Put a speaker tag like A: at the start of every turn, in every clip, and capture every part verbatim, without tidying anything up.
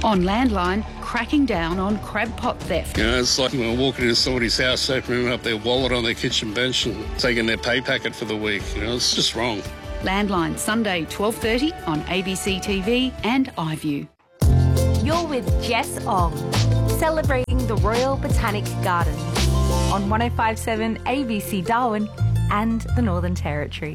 A: On Landline, cracking down on crab pot theft.
B: You know, it's like when walking into somebody's house, opening up their wallet on their kitchen bench and taking their pay packet for the week. You know, it's just wrong.
A: Landline, Sunday, twelve thirty on A B C T V and iView.
C: You're with Jess Ong, celebrating the Royal Botanic Gardens on one oh five point seven A B C Darwin and the Northern Territory.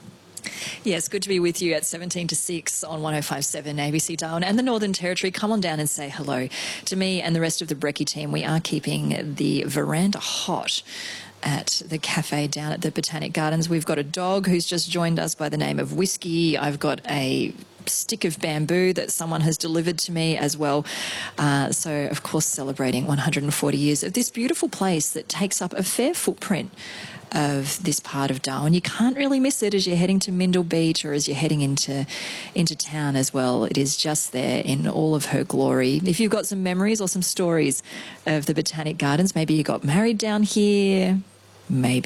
D: Yes, good to be with you at seventeen to six on one oh five point seven A B C Darwin and the Northern Territory. Come on down and say hello to me and the rest of the Brekkie team. We are keeping the veranda hot at the cafe down at the Botanic Gardens. We've got a dog who's just joined us by the name of Whiskey. I've got a stick of bamboo that someone has delivered to me as well. Uh, so, of course, celebrating one hundred forty years of this beautiful place that takes up a fair footprint of this part of Darwin. You can't really miss it as you're heading to Mindle Beach or as you're heading into into town as well. It is just there in all of her glory. If you've got some memories or some stories of the Botanic Gardens, maybe you got married down here, maybe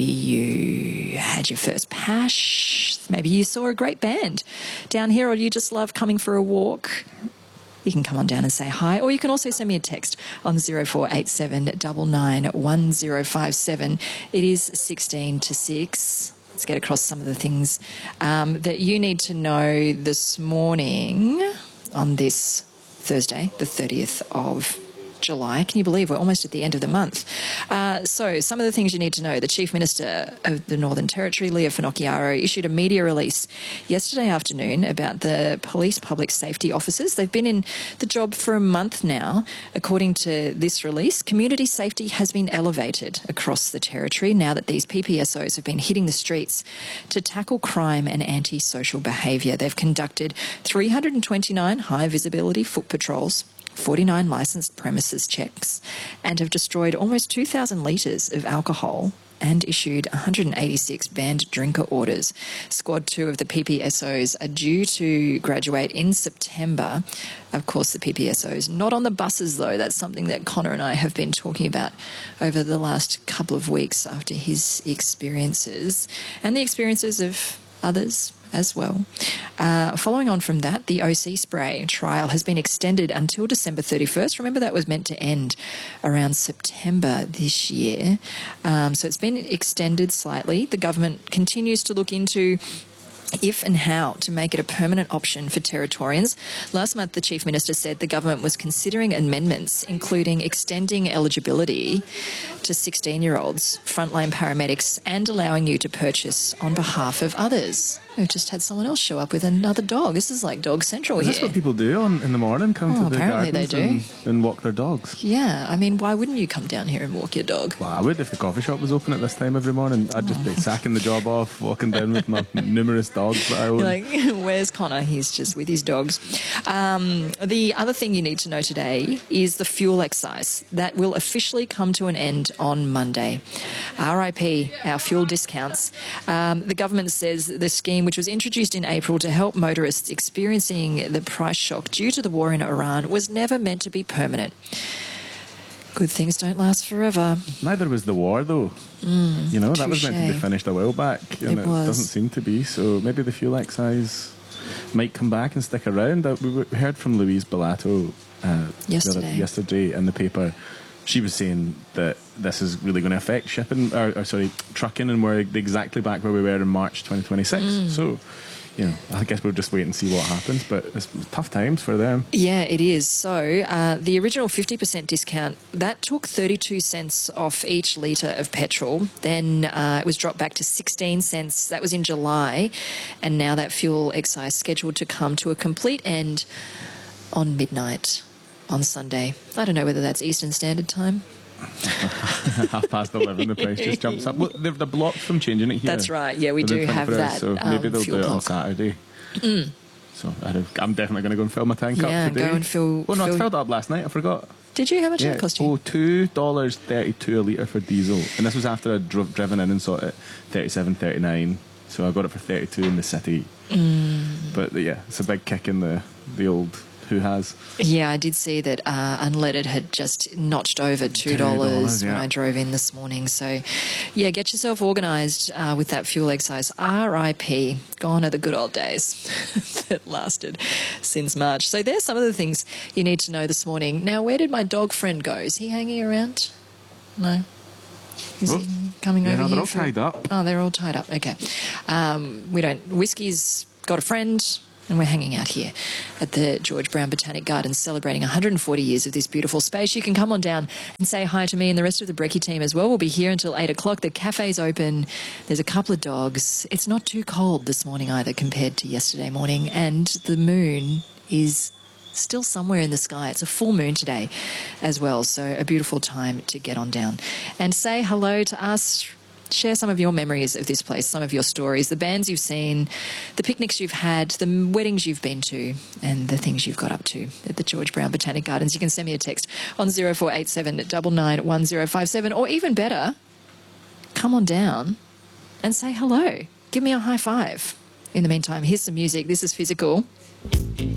D: you had your first pash, maybe you saw a great band down here, or you just love coming for a walk, you can come on down and say hi, or you can also send me a text on zero four eight seven nine nine one zero five seven. It is sixteen to six. Let's get across some of the things um, that you need to know this morning on this Thursday, the thirtieth of July. Can you believe we're almost at the end of the month? Uh, so some of the things you need to know. The Chief Minister of the Northern Territory, Leah Finocchiaro, issued a media release yesterday afternoon about the police public safety officers. They've been in the job for a month now. According to this release, community safety has been elevated across the Territory now that these P P S Os have been hitting the streets to tackle crime and antisocial behaviour. They've conducted three hundred twenty-nine high visibility foot patrols, forty-nine licensed premises checks, and have destroyed almost two thousand litres of alcohol and issued one hundred eighty-six banned drinker orders. Squad two of the P P S Os are due to graduate in September. Of course, the P P S Os not on the buses, though. That's something that Connor and I have been talking about over the last couple of weeks after his experiences and the experiences of others as well. Uh, following on from that, the O C spray trial has been extended until December thirty-first. Remember, that was meant to end around September this year. Um, so it's been extended slightly. The government continues to look into if and how to make it a permanent option for Territorians. Last month, the Chief Minister said the government was considering amendments, including extending eligibility to sixteen-year-olds, frontline paramedics, and allowing you to purchase on behalf of others. We've just had someone else show up with another dog. This is like Dog Central here.
E: Is this what people do on, in the morning? Come
D: oh,
E: to the
D: apparently
E: gardens
D: they do.
E: And, and walk their dogs?
D: Yeah, I mean, why wouldn't you come down here and walk your dog?
E: Well, I would if the coffee shop was open at this time every morning. I'd just be sacking the job off, walking down with my numerous dogs that I own.
D: You're like, where's Connor? He's just with his dogs. Um, the other thing you need to know today is the fuel excise. That will officially come to an end on Monday. R I P, our fuel discounts. Um, the government says the scheme, which was introduced in April to help motorists experiencing the price shock due to the war in Iran, was never meant to be permanent. Good things don't last forever.
E: Neither was the war, though.
D: Mm,
E: you know, that was
D: touche.
E: meant to be finished a while back, and
D: It
E: it,
D: was.
E: doesn't seem to be. So maybe the fuel excise might come back and stick around. Uh, We we heard from Louise Bellato uh,
D: Yesterday.
E: the other- yesterday in the paper. She was saying that this is really going to affect shipping, or, or sorry, trucking, and we're exactly back where we were in March twenty twenty-six.
D: Mm.
E: So, you know, I guess we'll just wait and see what happens, but it's tough times for them.
D: Yeah, it is. So uh, the original fifty percent discount, that took thirty-two cents off each litre of petrol. Then uh, it was dropped back to sixteen cents. That was in July. And now that fuel excise is scheduled to come to a complete end on midnight on Sunday. I don't know whether that's Eastern Standard Time.
E: Half past eleven, the price just jumps up. Well, they're, they're blocked from changing it here.
D: That's right. Yeah, we
E: within
D: do have
E: twenty-four hours,
D: that.
E: So
D: um,
E: maybe they'll
D: fuel
E: do it on
D: clock.
E: Saturday.
D: Mm.
E: So I'd have, I'm definitely going to go and fill my tank
D: Yeah,
E: up today.
D: go and fill-
E: Oh no, I
D: fill-
E: filled it up last night. I forgot.
D: Did you? How much
E: Yeah,
D: did it cost you?
E: oh, two dollars thirty-two a litre for diesel, and this was after I'd dro- driven in and saw it at thirty-seven, thirty-nine. So I got it for thirty-two in the city.
D: Mm.
E: But yeah, it's a big kick in the the old who has.
D: Yeah, I did see that uh, unleaded had just notched over two dollars
E: two dollars,
D: when
E: yeah.
D: I drove in this morning. So, yeah, get yourself organised uh, with that fuel excise. R I P Gone are the good old days that lasted since March. So there's some of the things you need to know this morning. Now, where did my dog friend go? Is he hanging around? No. Is
E: Oh.
D: he coming
E: Yeah,
D: over
E: no,
D: here?
E: they're all
D: for-
E: tied up.
D: Oh, they're all tied up. Okay. Um, we don't. Whiskey's got a friend, and we're hanging out here at the George Brown Botanic Gardens, celebrating one hundred forty years of this beautiful space. You can come on down and say hi to me and the rest of the Brekkie team as well. We'll be here until eight o'clock. The cafe's open. There's a couple of dogs. It's not too cold this morning either compared to yesterday morning, and the moon is still somewhere in the sky. It's a full moon today as well, so a beautiful time to get on down and say hello to us. Share some of your memories of this place, some of your stories, the bands you've seen, the picnics you've had, the weddings you've been to, and the things you've got up to at the George Brown Botanic Gardens. You can send me a text on zero four eight seven nine nine one zero five seven, or even better, come on down and say hello. Give me a high five. In the meantime, here's some music. This is Physical.